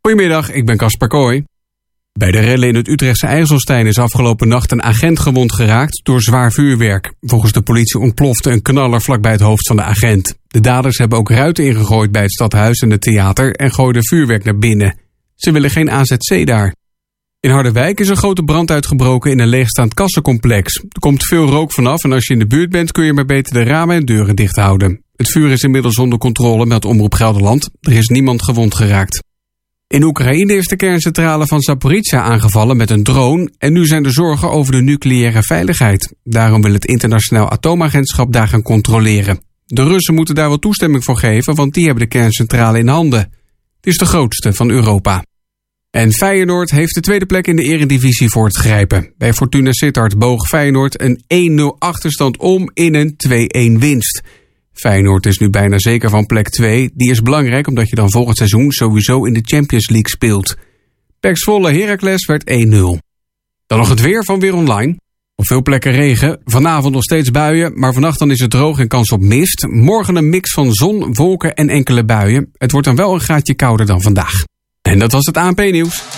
Goedemiddag, ik ben Casper Kooi. Bij de rellen in het Utrechtse IJsselstein is afgelopen nacht een agent gewond geraakt door zwaar vuurwerk. Volgens de politie ontplofte een knaller vlakbij het hoofd van de agent. De daders hebben ook ruiten ingegooid bij het stadhuis en het theater en gooiden vuurwerk naar binnen. Ze willen geen AZC daar. In Harderwijk is een grote brand uitgebroken in een leegstaand kassencomplex. Er komt veel rook vanaf en als je in de buurt bent kun je maar beter de ramen en deuren dicht houden. Het vuur is inmiddels onder controle, meldt Omroep Gelderland. Er is niemand gewond geraakt. In Oekraïne is de kerncentrale van Zaporizhzhia aangevallen met een drone en nu zijn er zorgen over de nucleaire veiligheid. Daarom wil het internationaal atoomagentschap daar gaan controleren. De Russen moeten daar wel toestemming voor geven, want die hebben de kerncentrale in handen. Het is de grootste van Europa. En Feyenoord heeft de tweede plek in de Eredivisie voor het grijpen. Bij Fortuna Sittard boog Feyenoord een 1-0 achterstand om in een 2-1 winst. Feyenoord is nu bijna zeker van plek 2. Die is belangrijk omdat je dan volgend seizoen sowieso in de Champions League speelt. PEC Zwolle Heracles werd 1-0. Dan nog het weer van Weer Online. Op veel plekken regen. Vanavond nog steeds buien, maar vannacht dan is het droog en kans op mist. Morgen een mix van zon, wolken en enkele buien. Het wordt dan wel een graadje kouder dan vandaag. En dat was het ANP-nieuws.